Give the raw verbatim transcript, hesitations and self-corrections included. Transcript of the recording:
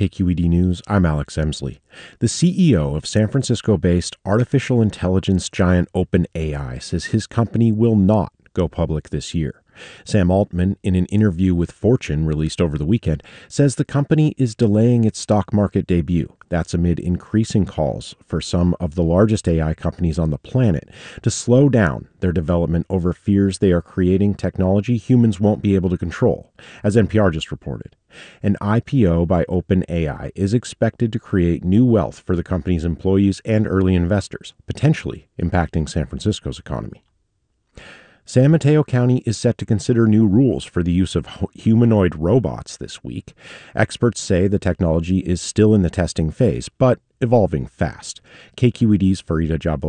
K Q E D News, I'm Alex Emsley. The C E O of San Francisco-based artificial intelligence giant OpenAI says his company will not go public this year. Sam Altman, in an interview with Fortune released over the weekend, says the company is delaying its stock market debut. That's amid increasing calls for some of the largest A I companies on the planet to slow down their development over fears they are creating technology humans won't be able to control, as N P R just reported. An I P O by OpenAI is expected to create new wealth for the company's employees and early investors, potentially impacting San Francisco's economy. San Mateo County is set to consider new rules for the use of humanoid robots this week. Experts say the technology is still in the testing phase, but evolving fast. K Q E D's Farida Jabo